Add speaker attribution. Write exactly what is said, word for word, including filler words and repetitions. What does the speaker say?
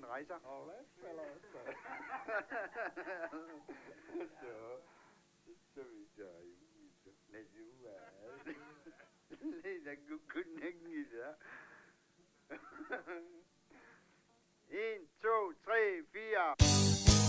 Speaker 1: han rejser.
Speaker 2: Og hvad spiller jeg så? Så, så vi så i lad det være.
Speaker 1: Lad da kunne ikke det. En, to, tre, fire.